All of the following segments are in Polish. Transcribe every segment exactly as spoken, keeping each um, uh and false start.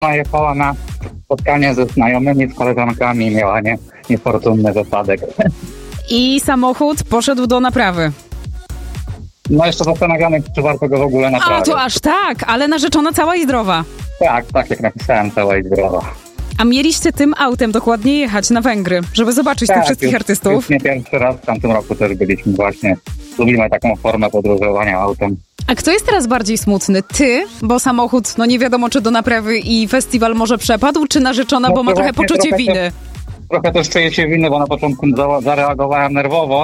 jechała na spotkanie ze znajomymi, z koleżankami i miała nie, niefortunny wypadek. I samochód poszedł do naprawy. No jeszcze zastanawiamy, czy warto go w ogóle naprawić. A, to aż tak, ale narzeczona cała i zdrowa. Tak, tak jak napisałem, cała i zdrowa. A mieliście tym autem dokładnie jechać na Węgry, żeby zobaczyć tak, tych wszystkich już, artystów? Już nie pierwszy raz, w tamtym roku też byliśmy właśnie. Lubimy taką formę podróżowania autem. A kto jest teraz bardziej smutny? Ty, bo samochód, no nie wiadomo czy do naprawy i festiwal może przepadł, czy narzeczona, no, bo ma trochę poczucie trochę winy? Też, trochę też czuję się winny, bo na początku za, zareagowałem nerwowo.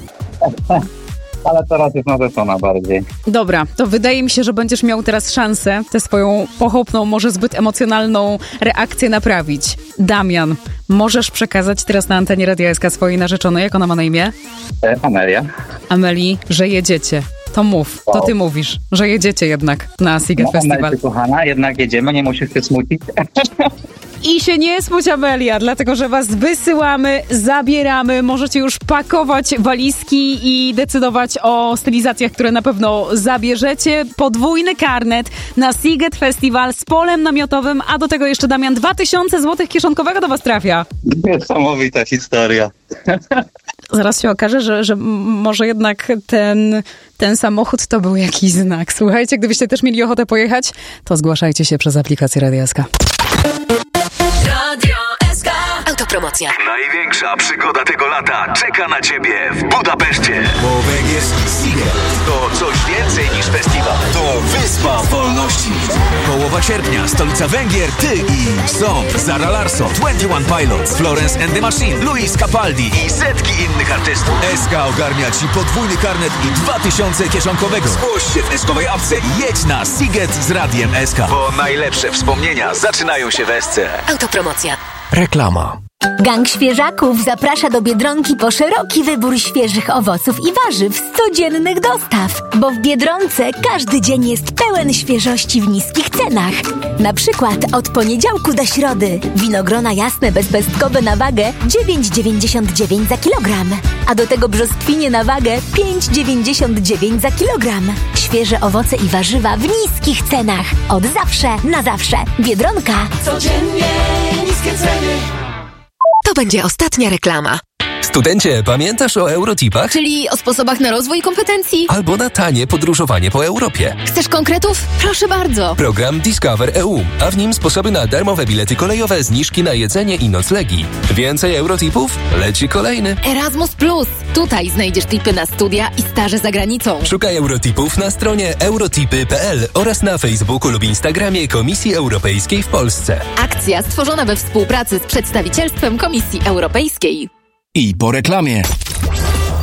Ale teraz jest narzeczona bardziej. Dobra, to wydaje mi się, że będziesz miał teraz szansę tę swoją pochopną, może zbyt emocjonalną reakcję naprawić. Damian, możesz przekazać teraz na antenie Radia S K swojej narzeczonej, jak ona ma na imię? E, Amelia. Ameli, że jedziecie. To mów, wow. To ty mówisz, że jedziecie jednak na Siget no, Festival. Amelcie, kochana, jednak jedziemy, nie musisz się smucić. I się nie smuć, Amelia, dlatego że was wysyłamy, zabieramy, możecie już pakować walizki i decydować o stylizacjach, które na pewno zabierzecie. Podwójny karnet na Siget Festival z polem namiotowym, a do tego jeszcze, Damian, dwa tysiące złotych kieszonkowego do was trafia. Niesamowita historia. Zaraz się okaże, że, że może jednak ten, ten samochód to był jakiś znak. Słuchajcie, gdybyście też mieli ochotę pojechać, to zgłaszajcie się przez aplikację Radia S K. Radio S K. Autopromocja. Największa przygoda tego lata czeka na Ciebie w Budapeszcie. Bo Węgier Siget To coś więcej niż festiwal. to wyspa wolności. Połowa sierpnia, stolica Węgier, ty i są Zara Larsson, dwadzieścia jeden Pilots, Florence and the Machine, Luis Capaldi I setki innych artystów. S K ogarnia ci podwójny karnet i dwa tysiące kieszonkowego. Zgłoś się w eskowej apce i jedź na Siget z Radiem S K. Bo najlepsze wspomnienia zaczynają się w S C. Autopromocja. Reklama. Gang Świeżaków zaprasza do Biedronki po szeroki wybór świeżych owoców i warzyw z codziennych dostaw. Bo w Biedronce każdy dzień jest pełen świeżości w niskich cenach. Na przykład od poniedziałku do środy winogrona jasne bezpestkowe na wagę dziewięć dziewięćdziesiąt dziewięć za kilogram. A do tego brzoskwinie na wagę pięć dziewięćdziesiąt dziewięć za kilogram. Świeże owoce i warzywa w niskich cenach. Od zawsze na zawsze. Biedronka. Codziennie niskie ceny. To będzie ostatnia reklama. Studencie, pamiętasz o Eurotipach? Czyli o sposobach na rozwój kompetencji? Albo na tanie podróżowanie po Europie. Chcesz konkretów? Proszę bardzo. Program Discover E U, a w nim sposoby na darmowe bilety kolejowe, zniżki na jedzenie i noclegi. Więcej Eurotipów? Leci kolejny. Erasmus Plus. Tutaj znajdziesz tipy na studia i staże za granicą. Szukaj Eurotipów na stronie eurotipy kropka p l oraz na Facebooku lub Instagramie Komisji Europejskiej w Polsce. Akcja stworzona we współpracy z przedstawicielstwem Komisji Europejskiej. I po reklamie.